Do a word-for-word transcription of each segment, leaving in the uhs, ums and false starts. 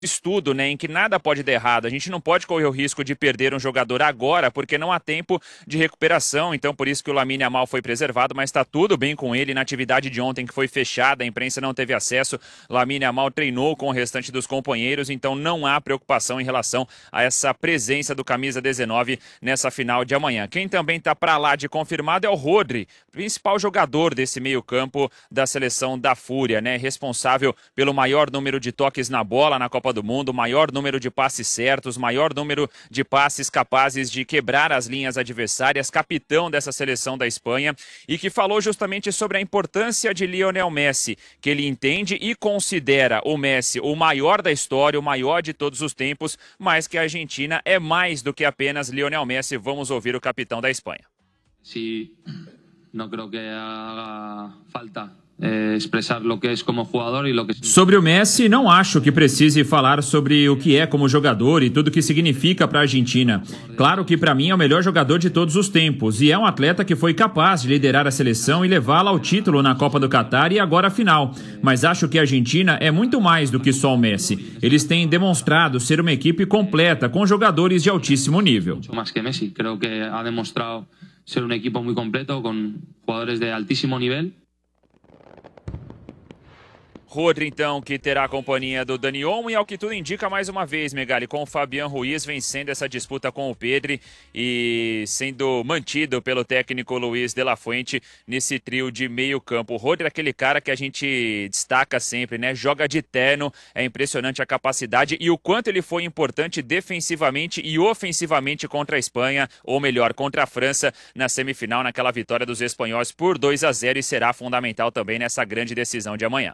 estudo, né, em que nada pode dar errado. A gente não pode correr o risco de perder um jogador agora, porque não há tempo de recuperação. Então, por isso que o Lamine Yamal foi preservado, mas está tudo bem com ele. Na atividade de ontem, que foi fechada, a imprensa não teve acesso. Lamine Yamal treinou com o restante dos companheiros, então não há preocupação em relação a essa presença do camisa dezenove nessa final de amanhã. Quem também está para lá de confirmado é o Rodri, principal jogador desse meio-campo da seleção da Fúria, né, responsável pelo maior número de toques na bola na Copa do Mundo, maior número de passes certos, maior número de passes capazes de quebrar as linhas adversárias, capitão dessa seleção da Espanha, e que falou justamente sobre a importância de Lionel Messi, que ele entende e considera o Messi o maior da história, o maior de todos os tempos, mas que a Argentina é mais do que apenas Lionel Messi. Vamos ouvir o capitão da Espanha. Sí, no creo que haga falta Eh, expressar lo que é como jogador e lo que... Sobre o Messi, não acho que precise falar sobre o que é como jogador e tudo o que significa para a Argentina. Claro que para mim é o melhor jogador de todos os tempos e é um atleta que foi capaz de liderar a seleção e levá-la ao título na Copa do Catar e agora a final. Mas acho que a Argentina é muito mais do que só o Messi. Eles têm demonstrado ser uma equipe completa com jogadores de altíssimo nível. Muito mais que Messi, creo que ha demonstrado ser um equipo muito completo com jogadores de altíssimo nível. Rodri, então, que terá a companhia do Dani Olmo e, ao que tudo indica, mais uma vez, Megali, com o Fabián Ruiz vencendo essa disputa com o Pedri e sendo mantido pelo técnico Luiz de la Fuente nesse trio de meio campo. O Rodri é aquele cara que a gente destaca sempre, né? Joga de terno, é impressionante a capacidade e o quanto ele foi importante defensivamente e ofensivamente contra a Espanha, ou melhor, contra a França, na semifinal, naquela vitória dos espanhóis por dois a zero, e será fundamental também nessa grande decisão de amanhã.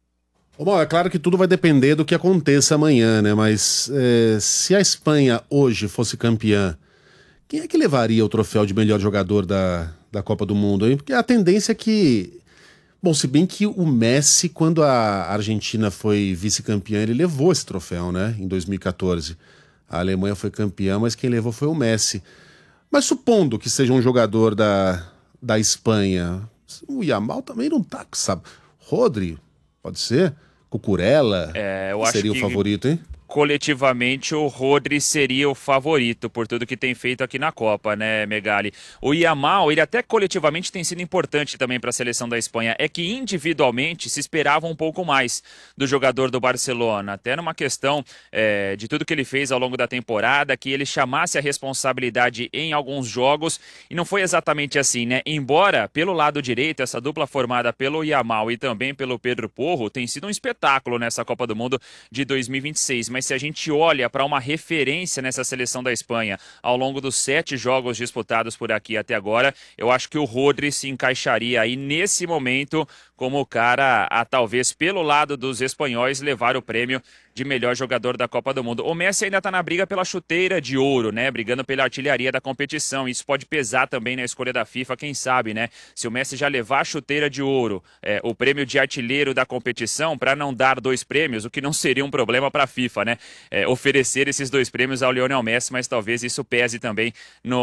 Bom, é claro que tudo vai depender do que aconteça amanhã, né? Mas é, se a Espanha hoje fosse campeã, quem é que levaria o troféu de melhor jogador da, da Copa do Mundo, hein? Porque a tendência é que... Bom, se bem que o Messi, quando a Argentina foi vice-campeã, ele levou esse troféu, né? Em dois mil e quatorze. A Alemanha foi campeã, mas quem levou foi o Messi. Mas supondo que seja um jogador da, da Espanha, o Yamal também não tá, sabe? Rodri, pode ser? Cucurella, é, eu acho seria que o favorito, hein? Coletivamente o Rodri seria o favorito por tudo que tem feito aqui na Copa, né, Megali? O Yamal, ele até coletivamente tem sido importante também para a seleção da Espanha. É que individualmente se esperava um pouco mais do jogador do Barcelona, até numa questão é, de tudo que ele fez ao longo da temporada, que ele chamasse a responsabilidade em alguns jogos, e não foi exatamente assim, né? Embora pelo lado direito, essa dupla formada pelo Yamal e também pelo Pedro Porro tem sido um espetáculo nessa Copa do Mundo de dois mil e vinte e seis, mas se a gente olha para uma referência nessa seleção da Espanha ao longo dos sete jogos disputados por aqui até agora, eu acho que o Rodri se encaixaria aí nesse momento como o cara a talvez pelo lado dos espanhóis levar o prêmio de melhor jogador da Copa do Mundo. O Messi ainda está na briga pela chuteira de ouro, né? Brigando pela artilharia da competição. Isso pode pesar também na escolha da FIFA, quem sabe, né? Se o Messi já levar a chuteira de ouro, é, o prêmio de artilheiro da competição, para não dar dois prêmios, o que não seria um problema para a FIFA, né? É, oferecer esses dois prêmios ao Lionel Messi, mas talvez isso pese também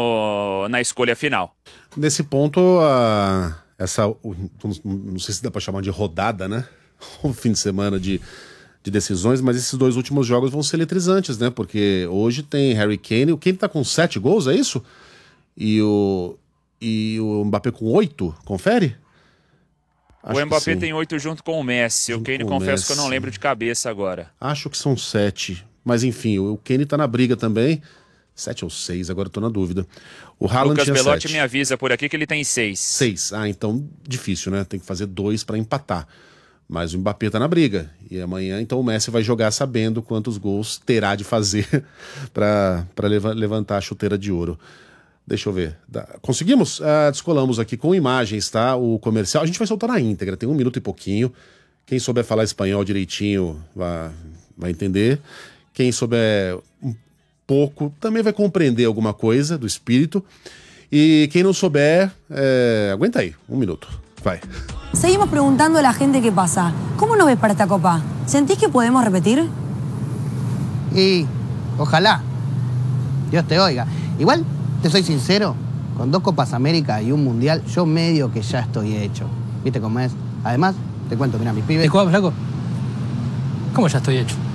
no, na escolha final. Nesse ponto, a, essa, não sei se dá para chamar de rodada, né? Um fim de semana de... de decisões, mas esses dois últimos jogos vão ser eletrizantes, né? Porque hoje tem Harry Kane, o Kane tá com sete gols, é isso? E o, e o Mbappé com oito, confere? Acho o Mbappé tem oito junto com o Messi, junto o Kane confesso Messi. Que eu não lembro de cabeça agora. Acho que são sete, mas enfim, o Kane tá na briga também, sete ou seis, agora eu tô na dúvida. O Haaland Lucas tinha Belotti sete. Me avisa por aqui que ele tem seis. Seis, ah, então difícil, né? Tem que fazer dois para empatar. Mas o Mbappé tá na briga. E amanhã, então, o Messi vai jogar sabendo quantos gols terá de fazer para levantar a chuteira de ouro. Deixa eu ver. Conseguimos? Ah, descolamos aqui com imagens, tá? O comercial. A gente vai soltar na íntegra, tem um minuto e pouquinho. Quem souber falar espanhol direitinho vai, vai entender. Quem souber um pouco também vai compreender alguma coisa do espírito. E quem não souber, é... aguenta aí, um minuto. Vai. Seguimos preguntando a la gente qué pasa. ¿Cómo nos ves para esta copa? ¿Sentís que podemos repetir? Y ojalá. Dios te oiga. Igual, te soy sincero, con dos Copas América y un Mundial, yo medio que ya estoy hecho. ¿Viste cómo es? Además, te cuento, mirá, mis pibes... ¿Te jugás, flaco? ¿Cómo ya estoy hecho?